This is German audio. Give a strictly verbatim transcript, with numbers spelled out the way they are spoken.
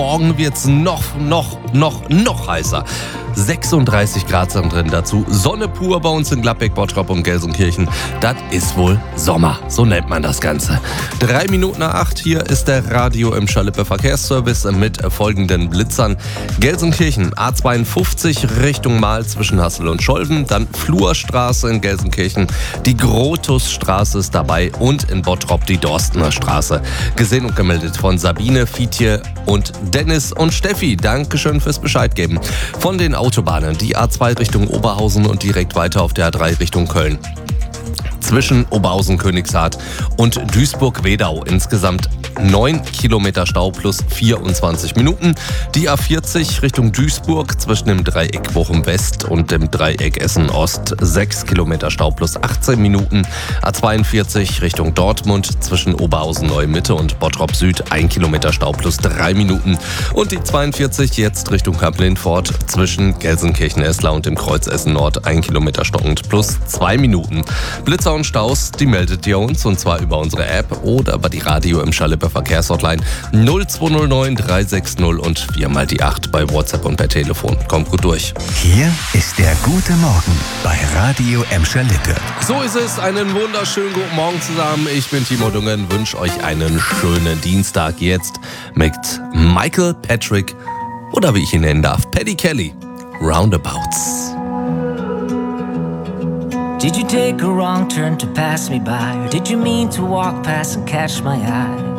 Morgen wird's noch, noch, noch, noch heißer. sechsunddreißig Grad sind drin, dazu Sonne pur bei uns in Gladbeck, Bottrop und Gelsenkirchen. Das ist wohl Sommer, so nennt man das Ganze. Drei Minuten nach acht, hier ist der Radio im Schalippe Verkehrsservice mit folgenden Blitzern. Gelsenkirchen, A zweiundfünfzig Richtung Mahl zwischen Hassel und Scholven, dann Flurstraße in Gelsenkirchen, die Grotusstraße ist dabei und in Bottrop die Dorstener Straße. Gesehen und gemeldet von Sabine, Fietje und Dennis und Steffi. Dankeschön fürs Bescheid geben. Von den Autobahnen, die A zwei Richtung Oberhausen und direkt weiter auf der A drei Richtung Köln. Zwischen Oberhausen-Königshardt und Duisburg-Wedau insgesamt neun Kilometer Stau plus vierundzwanzig Minuten. Die A vierzig Richtung Duisburg zwischen dem Dreieck Bochum West und dem Dreieck Essen Ost sechs Kilometer Stau plus achtzehn Minuten. A zweiundvierzig Richtung Dortmund zwischen Oberhausen Neue Mitte und Bottrop Süd ein Kilometer Stau plus drei Minuten. Und die zweiundvierzig jetzt Richtung Kamp-Lindfort zwischen Gelsenkirchen-Esslar und dem Kreuz Essen Nord ein Kilometer stockend plus zwei Minuten. Blitzer und Staus, die meldet ihr uns und zwar über unsere App oder über die Radio im Schalippe Verkehrshotline null zwei null neun drei sechs null und viermal die acht bei WhatsApp und per Telefon. Kommt gut durch. Hier ist der gute Morgen bei Radio im Schalippe. So ist es. Einen wunderschönen guten Morgen zusammen. Ich bin Timo Dungen, wünsche euch einen schönen Dienstag jetzt mit Michael Patrick oder wie ich ihn nennen darf, Paddy Kelly, Roundabouts. Did you take a wrong turn to pass me by? Or did you mean to walk past and catch my eye?